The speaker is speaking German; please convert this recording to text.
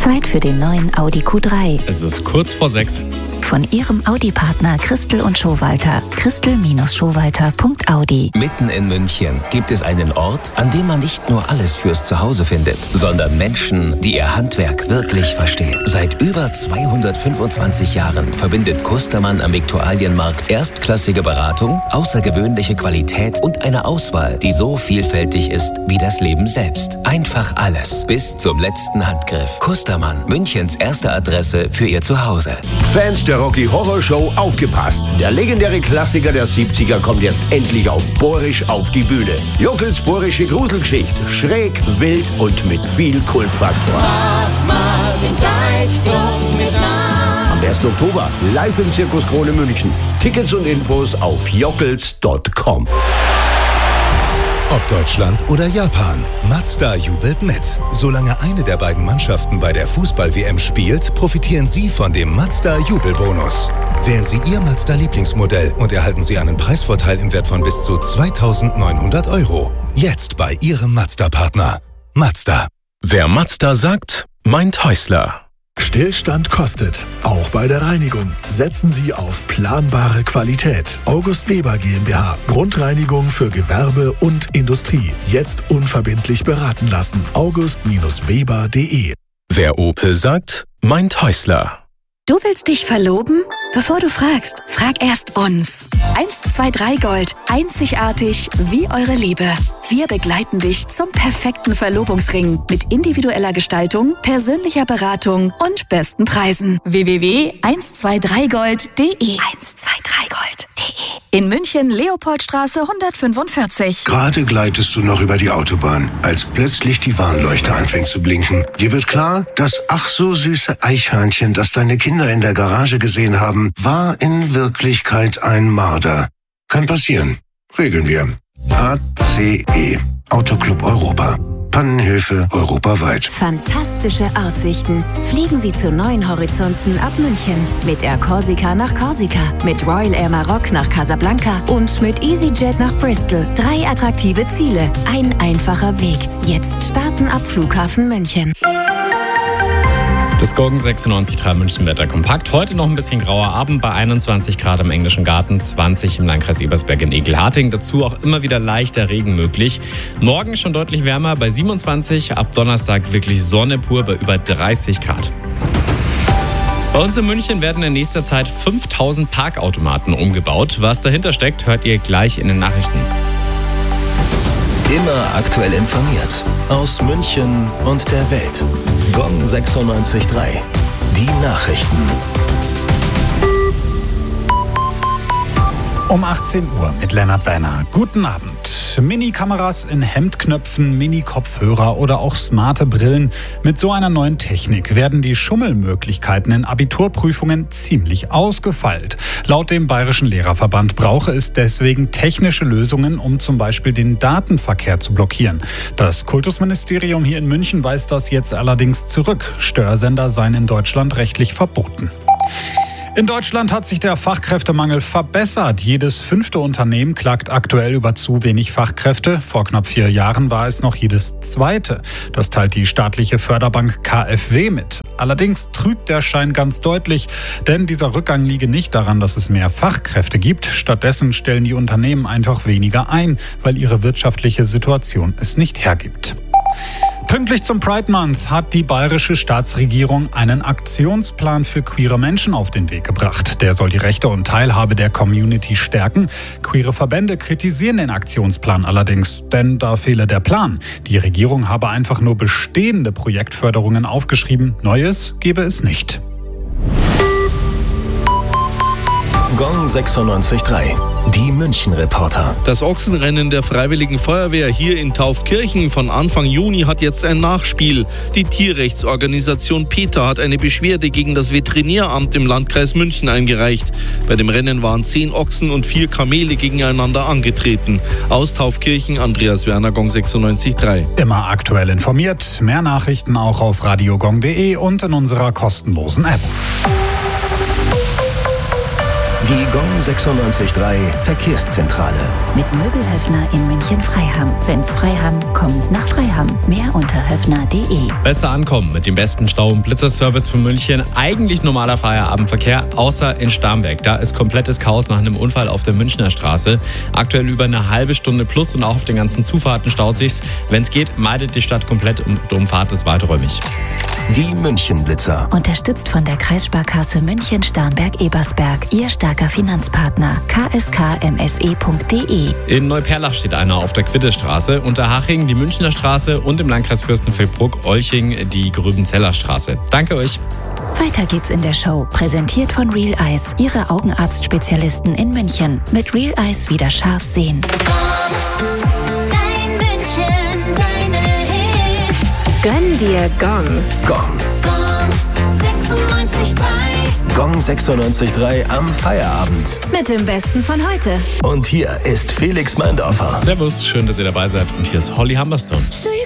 Zeit für den neuen Audi Q3. Es ist kurz vor 6. Von Ihrem Audi-Partner Christel und Schowalter. Christel-Schowalter.audi. Mitten in München gibt es einen Ort, an dem man nicht nur alles fürs Zuhause findet, sondern Menschen, die ihr Handwerk wirklich verstehen. Seit über 225 Jahren verbindet Kustermann am Viktualienmarkt erstklassige Beratung, außergewöhnliche Qualität und eine Auswahl, die so vielfältig ist wie das Leben selbst. Einfach alles, bis zum letzten Handgriff. Kustermann, Münchens erste Adresse für Ihr Zuhause. Fans der Rocky Horror Show, aufgepasst. Der legendäre Klassiker der 70er kommt jetzt endlich auf Bohrisch auf die Bühne. Jockels bohrische Gruselgeschichte. Schräg, wild und mit viel Kultfaktor. Mach mal den Zeitsprung mit nach. Am 1. Oktober live im Zirkus Krone München. Tickets und Infos auf jockels.com. Ob Deutschland oder Japan, Mazda jubelt mit. Solange eine der beiden Mannschaften bei der Fußball-WM spielt, profitieren Sie von dem Mazda-Jubelbonus. Wählen Sie Ihr Mazda-Lieblingsmodell und erhalten Sie einen Preisvorteil im Wert von bis zu 2.900 €. Jetzt bei Ihrem Mazda-Partner. Mazda. Wer Mazda sagt, meint Häusler. Stillstand kostet, auch bei der Reinigung. Setzen Sie auf planbare Qualität. August Weber GmbH. Grundreinigung für Gewerbe und Industrie. Jetzt unverbindlich beraten lassen. august-weber.de. Wer Opel sagt, meint Häusler. Du willst dich verloben? Bevor du fragst, frag erst uns. 123 Gold. Einzigartig wie eure Liebe. Wir begleiten dich zum perfekten Verlobungsring mit individueller Gestaltung, persönlicher Beratung und besten Preisen. www.123gold.de 123gold.de. In München, Leopoldstraße 145. Gerade gleitest du noch über die Autobahn, als plötzlich die Warnleuchte anfängt zu blinken. Dir wird klar, das ach so süße Eichhörnchen, das deine Kinder in der Garage gesehen haben, war in Wirklichkeit ein Marder. Kann passieren. Regeln wir. ACE. Autoclub Europa. Pannenhilfe europaweit. Fantastische Aussichten. Fliegen Sie zu neuen Horizonten ab München. Mit Air Corsica nach Korsika, mit Royal Air Maroc nach Casablanca und mit EasyJet nach Bristol. 3 attraktive Ziele, ein einfacher Weg. Jetzt starten ab Flughafen München. Das Gong 96.3 München Wetter kompakt. Heute noch ein bisschen grauer Abend bei 21 Grad im Englischen Garten, 20 im Landkreis Ebersberg in Egelharting. Dazu auch immer wieder leichter Regen möglich. Morgen schon deutlich wärmer bei 27, ab Donnerstag wirklich Sonne pur bei über 30 Grad. Bei uns in München werden in nächster Zeit 5000 Parkautomaten umgebaut. Was dahinter steckt, hört ihr gleich in den Nachrichten. Immer aktuell informiert. Aus München und der Welt. Gong 96.3. Die Nachrichten. Um 18 Uhr mit Lennart Werner. Guten Abend. Mini-Kameras in Hemdknöpfen, Mini-Kopfhörer oder auch smarte Brillen. Mit so einer neuen Technik werden die Schummelmöglichkeiten in Abiturprüfungen ziemlich ausgefeilt. Laut dem Bayerischen Lehrerverband brauche es deswegen technische Lösungen, um zum Beispiel den Datenverkehr zu blockieren. Das Kultusministerium hier in München weist das jetzt allerdings zurück. Störsender seien in Deutschland rechtlich verboten. In Deutschland hat sich der Fachkräftemangel verbessert. Jedes 5. Unternehmen klagt aktuell über zu wenig Fachkräfte. Vor knapp 4 Jahren war es noch jedes 2. Das teilt die staatliche Förderbank KfW mit. Allerdings trügt der Schein ganz deutlich, denn dieser Rückgang liege nicht daran, dass es mehr Fachkräfte gibt. Stattdessen stellen die Unternehmen einfach weniger ein, weil ihre wirtschaftliche Situation es nicht hergibt. Pünktlich zum Pride Month hat die bayerische Staatsregierung einen Aktionsplan für queere Menschen auf den Weg gebracht. Der soll die Rechte und Teilhabe der Community stärken. Queere Verbände kritisieren den Aktionsplan allerdings, denn da fehle der Plan. Die Regierung habe einfach nur bestehende Projektförderungen aufgeschrieben. Neues gebe es nicht. Gong 96.3. Die München-Reporter. Das Ochsenrennen der Freiwilligen Feuerwehr hier in Taufkirchen von Anfang Juni hat jetzt ein Nachspiel. Die Tierrechtsorganisation PETA hat eine Beschwerde gegen das Veterinäramt im Landkreis München eingereicht. Bei dem Rennen waren 10 Ochsen und 4 Kamele gegeneinander angetreten. Aus Taufkirchen, Andreas Werner, Gong 96.3. Immer aktuell informiert. Mehr Nachrichten auch auf radiogong.de und in unserer kostenlosen App. Die GOM 96.3 Verkehrszentrale. Mit Möbelhöfner in München-Freiham. Wenn's Freiham, kommt's nach Freiham. Mehr unter höfner.de. Besser ankommen mit dem besten Stau- und Blitzerservice für München. Eigentlich normaler Feierabendverkehr, außer in Starnberg. Da ist komplettes Chaos nach einem Unfall auf der Münchner Straße. Aktuell über eine halbe Stunde plus und auch auf den ganzen Zufahrten staut sich's. Wenn's geht, meidet die Stadt komplett und die Umfahrt ist weiträumig. Die München-Blitzer. Unterstützt von der Kreissparkasse München-Starnberg-Ebersberg. Ihr starker Finanzpartner. kskmse.de. In Neuperlach steht einer auf der Quiddestraße, Unterhaching die Münchner Straße und im Landkreis Fürstenfeldbruck-Olching die Grübenzeller Straße. Danke euch. Weiter geht's in der Show. Präsentiert von Real Eyes. Ihre Augenarztspezialisten in München. Mit Real Eyes wieder scharf sehen. Dein München, deine Hits. Gönn dir Gong. GOM. Gong 96.3. GOM 96.3 am Feierabend. Mit dem Besten von heute. Und hier ist Felix Meindorfer. Servus, schön, dass ihr dabei seid. Und hier ist Holly Humberstone.